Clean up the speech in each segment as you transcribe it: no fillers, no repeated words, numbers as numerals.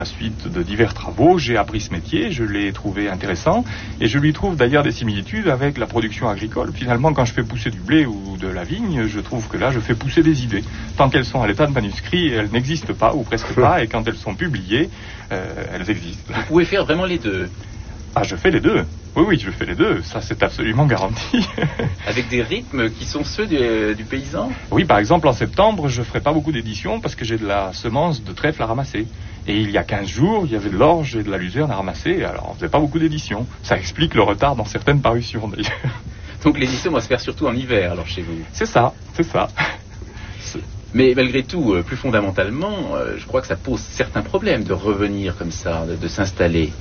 la suite de divers travaux, j'ai appris ce métier, je l'ai trouvé intéressant et je lui trouve d'ailleurs des similitudes avec la production agricole. Finalement, quand je fais pousser du blé ou de la vigne, je trouve que là, je fais pousser des idées. Tant qu'elles sont à l'état de manuscrit, elles n'existent pas ou presque pas, et quand elles sont publiées, elles existent. Vous pouvez faire vraiment les deux? Ah, je fais les deux. Oui, je fais les deux. Ça, c'est absolument garanti. Avec des rythmes qui sont ceux du paysan? Oui, par exemple, en septembre, je ne ferai pas beaucoup d'éditions parce que j'ai de la semence de trèfle à ramasser. Et il y a 15 jours, il y avait de l'orge et de la luzerne à ramasser. Alors, on ne faisait pas beaucoup d'éditions. Ça explique le retard dans certaines parutions, d'ailleurs. Donc, l'édition va se faire surtout en hiver, alors, chez vous? C'est ça. Mais malgré tout, plus fondamentalement, je crois que ça pose certains problèmes de revenir comme ça, de s'installer.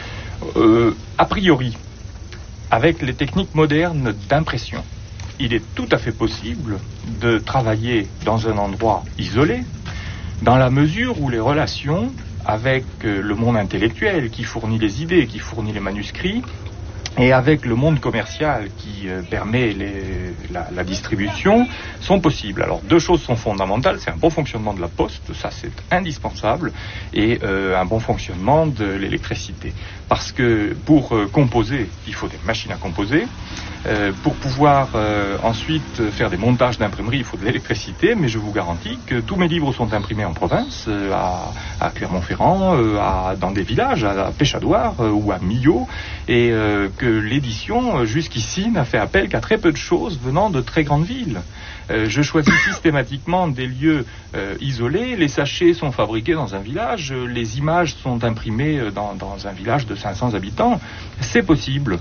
A priori, avec les techniques modernes d'impression, il est tout à fait possible de travailler dans un endroit isolé, dans la mesure où les relations avec le monde intellectuel qui fournit les idées, qui fournit les manuscrits, et avec le monde commercial qui permet la distribution, sont possibles. Alors, deux choses sont fondamentales. C'est un bon fonctionnement de la poste, ça c'est indispensable, et un bon fonctionnement de l'électricité. Parce que pour composer, il faut des machines à composer. Pour pouvoir ensuite faire des montages d'imprimerie, il faut de l'électricité, mais je vous garantis que tous mes livres sont imprimés en province, à Clermont-Ferrand, dans des villages, à Péchadoire ou à Millau, et que l'édition, jusqu'ici, n'a fait appel qu'à très peu de choses venant de très grandes villes. Je choisis systématiquement des lieux isolés, les sachets sont fabriqués dans un village, les images sont imprimées dans un village de 500 habitants. C'est possible.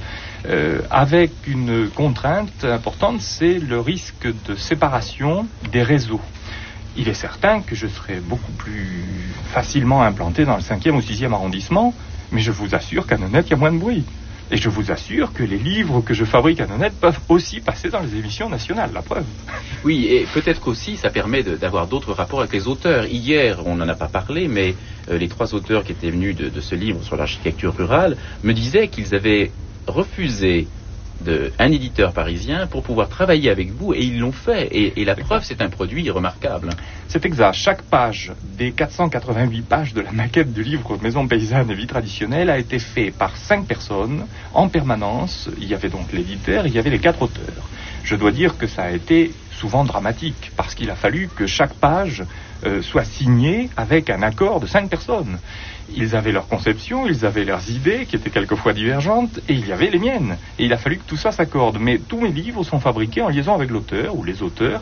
Avec une contrainte importante, c'est le risque de séparation des réseaux. Il est certain que je serai beaucoup plus facilement implanté dans le 5e ou 6e arrondissement, mais je vous assure qu'à Nonette, il y a moins de bruit. Et je vous assure que les livres que je fabrique à Nonette peuvent aussi passer dans les émissions nationales, la preuve. Oui, et peut-être qu'aussi ça permet d'avoir d'autres rapports avec les auteurs. Hier, on n'en a pas parlé, mais les 3 auteurs qui étaient venus de ce livre sur l'architecture rurale me disaient qu'ils avaient refusé un éditeur parisien pour pouvoir travailler avec vous, et ils l'ont fait, et la preuve, c'est un produit remarquable. C'est exact. Chaque page des 488 pages de la maquette du livre Maison paysanne et vie traditionnelle a été fait par 5 personnes en permanence. Il y avait donc l'éditeur, il y avait les 4 auteurs. Je dois dire que ça a été souvent dramatique, parce qu'il a fallu que chaque page soit signée avec un accord de 5 personnes. Ils avaient leur conception, ils avaient leurs idées, qui étaient quelquefois divergentes, et il y avait les miennes. Et il a fallu que tout ça s'accorde. Mais tous mes livres sont fabriqués en liaison avec l'auteur, ou les auteurs,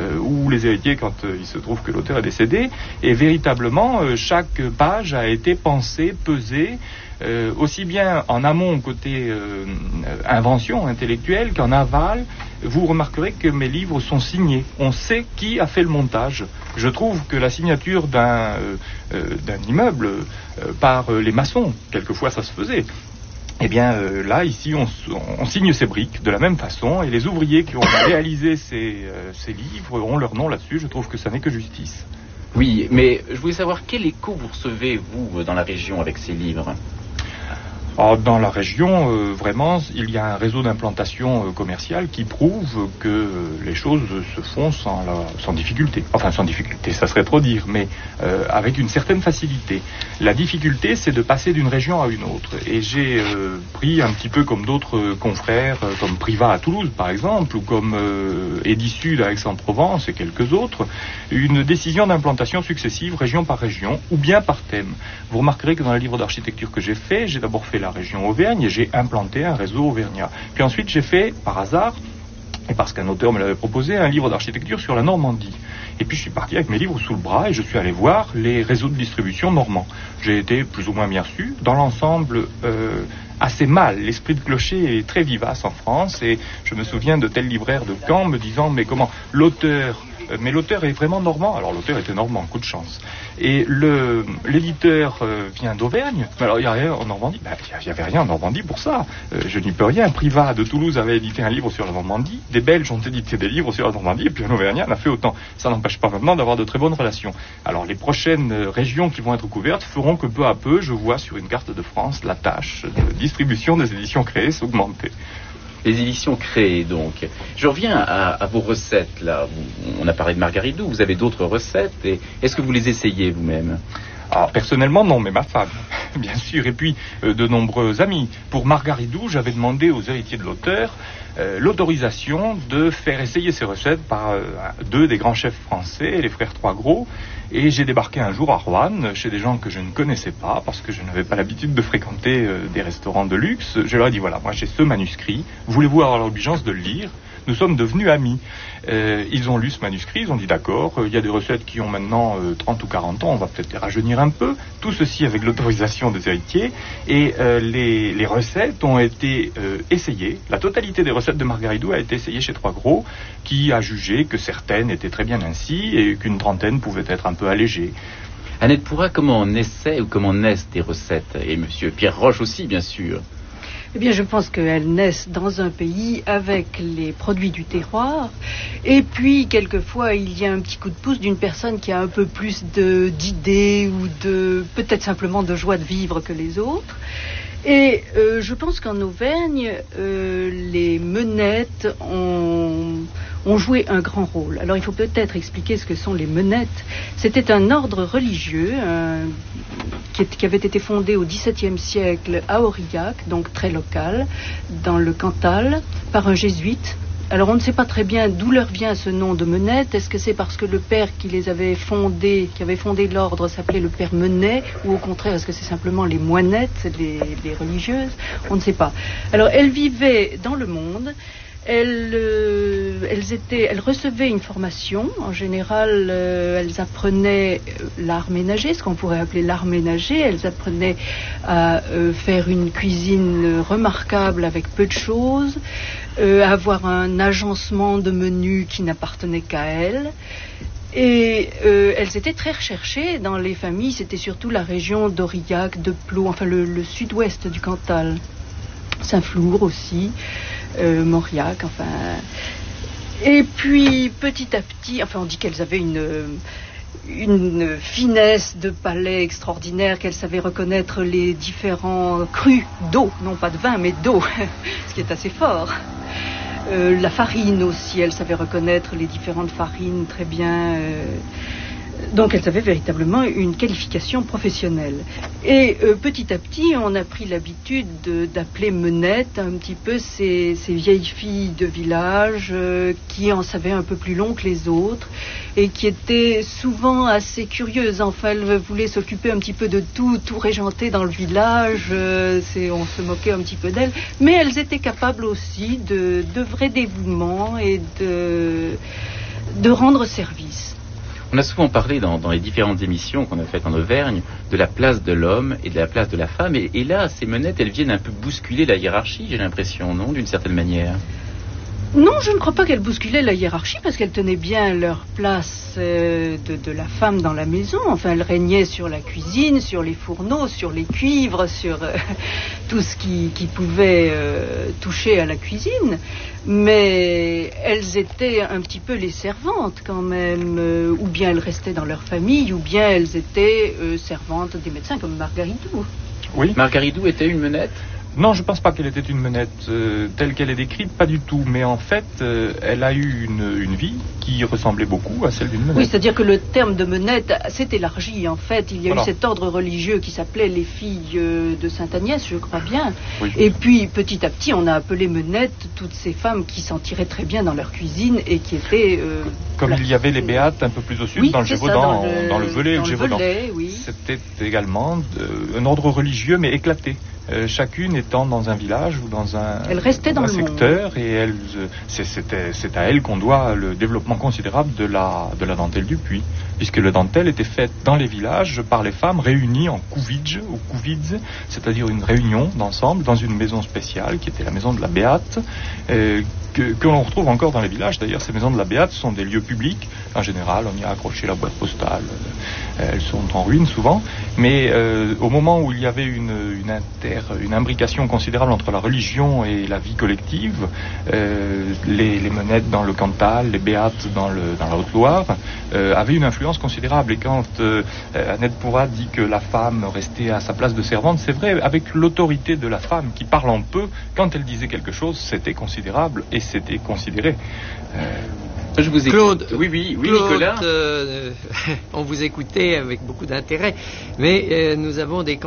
ou les héritiers quand il se trouve que l'auteur est décédé. Et véritablement, chaque page a été pensée, pesée, aussi bien en amont côté invention intellectuelle qu'en aval. Vous remarquerez que mes livres sont signés. On sait qui a fait le montage. Je trouve que la signature d'un immeuble par les maçons, quelquefois ça se faisait. Eh bien là, ici, on signe ces briques de la même façon, et les ouvriers qui ont réalisé ces livres ont leur nom là-dessus. Je trouve que ça n'est que justice. Oui, mais je voulais savoir quel écho vous recevez, vous, dans la région avec ces livres? Alors, dans la région, vraiment, il y a un réseau d'implantation commerciale qui prouve que les choses se font sans difficulté. Enfin, sans difficulté, ça serait trop dire, mais avec une certaine facilité. La difficulté, c'est de passer d'une région à une autre. Et j'ai pris un petit peu comme d'autres confrères, comme Privat à Toulouse, par exemple, ou comme Edisud à Aix-en-Provence et quelques autres, une décision d'implantation successive, région par région, ou bien par thème. Vous remarquerez que dans le livre d'architecture que j'ai d'abord fait la région Auvergne et j'ai implanté un réseau auvergnat. Puis ensuite j'ai fait, par hasard, et parce qu'un auteur me l'avait proposé, un livre d'architecture sur la Normandie. Et puis je suis parti avec mes livres sous le bras et je suis allé voir les réseaux de distribution normands. J'ai été plus ou moins bien reçu. Dans l'ensemble, assez mal. L'esprit de clocher est très vivace en France et je me souviens de tels libraires de Caen me disant mais comment l'auteur est vraiment normand. Alors l'auteur était normand, coup de chance. Et l'éditeur vient d'Auvergne. Mais alors il n'y a rien en Normandie. Il n'y avait rien en Normandie pour ça. Je n'y peux rien. Privat de Toulouse avait édité un livre sur la Normandie. Des Belges ont édité des livres sur la Normandie. Et puis un Auvergnat en a fait autant. Ça n'empêche pas maintenant d'avoir de très bonnes relations. Alors les prochaines régions qui vont être couvertes feront que peu à peu, je vois sur une carte de France la tâche de distribution des éditions créées s'augmenter. Les éditions créées, donc. Je reviens à vos recettes, là. On a parlé de Margaridou, vous avez d'autres recettes. Et est-ce que vous les essayez vous-même? Alors, personnellement, non, mais ma femme, bien sûr, et puis de nombreux amis. Pour Margaridou, j'avais demandé aux héritiers de l'auteur l'autorisation de faire essayer ces recettes par deux des grands chefs français, les frères Trois Gros, et j'ai débarqué un jour à Roanne, chez des gens que je ne connaissais pas, parce que je n'avais pas l'habitude de fréquenter des restaurants de luxe. Je leur ai dit, voilà, moi j'ai ce manuscrit, voulez-vous avoir l'obligeance de le lire ? Nous sommes devenus amis. Ils ont lu ce manuscrit, ils ont dit d'accord, il y a des recettes qui ont maintenant 30 ou 40 ans, on va peut-être les rajeunir un peu, tout ceci avec l'autorisation des héritiers, et les recettes ont été essayées, la totalité des recettes de Margaridou a été essayée chez Trois Gros, qui a jugé que certaines étaient très bien ainsi, et qu'une trentaine pouvait être un peu allégée. Annette Pourra, comment on essaie ou comment naissent des recettes? Et monsieur Pierre Roche aussi, bien sûr. Eh bien, je pense qu'elles naissent dans un pays avec les produits du terroir. Et puis, quelquefois, il y a un petit coup de pouce d'une personne qui a un peu plus d'idées ou peut-être simplement de joie de vivre que les autres. Et je pense qu'en Auvergne, les menettes ont joué un grand rôle. Alors il faut peut-être expliquer ce que sont les menettes. C'était un ordre religieux qui avait été fondé au XVIIe siècle à Aurillac, donc très local, dans le Cantal, par un jésuite. Alors on ne sait pas très bien d'où leur vient ce nom de Menette. Est-ce que c'est parce que le père qui avait fondé l'ordre s'appelait le père Menet, ou au contraire est-ce que c'est simplement les moinettes, les religieuses? On ne sait pas. Alors elles vivaient dans le monde. Elles recevaient une formation. En général, elles apprenaient l'art ménager, ce qu'on pourrait appeler l'art ménager. Elles apprenaient à faire une cuisine remarquable avec peu de choses, avoir un agencement de menus qui n'appartenait qu'à elles. Et elles étaient très recherchées dans les familles. C'était surtout la région d'Aurillac, de Plot, enfin le sud-ouest du Cantal. Saint-Flour aussi, Mauriac, enfin. Et puis petit à petit, enfin on dit qu'elles avaient une finesse de palais extraordinaire, qu'elles savaient reconnaître les différents crus d'eau, non pas de vin mais d'eau, ce qui est assez fort. La farine aussi, elles savaient reconnaître les différentes farines très bien. Donc elles avaient véritablement une qualification professionnelle. Et petit à petit, on a pris l'habitude d'appeler menettes un petit peu ces vieilles filles de village qui en savaient un peu plus long que les autres et qui étaient souvent assez curieuses. Enfin, elles voulaient s'occuper un petit peu de tout régenter dans le village. On se moquait un petit peu d'elles. Mais elles étaient capables aussi de vrai dévouement et de rendre service. On a souvent parlé dans les différentes émissions qu'on a faites en Auvergne de la place de l'homme et de la place de la femme. Et là, ces menettes, elles viennent un peu bousculer la hiérarchie, j'ai l'impression, non, d'une certaine manière? Non, je ne crois pas qu'elles bousculaient la hiérarchie parce qu'elles tenaient bien leur place de la femme dans la maison. Enfin, elles régnaient sur la cuisine, sur les fourneaux, sur les cuivres, sur tout ce qui pouvait toucher à la cuisine. Mais elles étaient un petit peu les servantes quand même, ou bien elles restaient dans leur famille, ou bien elles étaient servantes des médecins comme Margaridou. Oui. Margaridou était une menette? Non, je ne pense pas qu'elle était une menette telle qu'elle est décrite, pas du tout. Mais en fait, elle a eu une vie qui ressemblait beaucoup à celle d'une menette. Oui, c'est-à-dire que le terme de menette s'est élargi. En fait, il y a eu cet ordre religieux qui s'appelait les filles de Sainte-Agnès, je crois bien. Oui. Et puis, petit à petit, on a appelé menettes toutes ces femmes qui s'en tiraient très bien dans leur cuisine et qui étaient... Comme il y avait les Béates un peu plus au sud, oui, dans le Gévaudan, dans le Velay et le Gévaudan. Oui. C'était également un ordre religieux, mais éclaté. Chacune étant dans un village ou dans un secteur, et c'est à elle qu'on doit le développement considérable de la dentelle du Puy, puisque la dentelle était faite dans les villages par les femmes réunies en couvidge ou couvidze, c'est-à-dire une réunion d'ensemble dans une maison spéciale qui était la maison de la Béate, que l'on retrouve encore dans les villages. D'ailleurs, ces maisons de la Béate sont des lieux publics. En général, on y a accroché la boîte postale. Elles sont en ruine souvent. Mais au moment où il y avait une imbrication considérable entre la religion et la vie collective, les menettes dans le Cantal, les Béates dans la Haute-Loire, avaient une influence considérable. Et quand Annette Pourra dit que la femme restait à sa place de servante, c'est vrai, avec l'autorité de la femme qui parle en peu, quand elle disait quelque chose, c'était considérable et c'était considéré. Je vous écoute. Claude, Oui, Claude, Nicolas. on vous écoutait avec beaucoup d'intérêt, mais nous avons des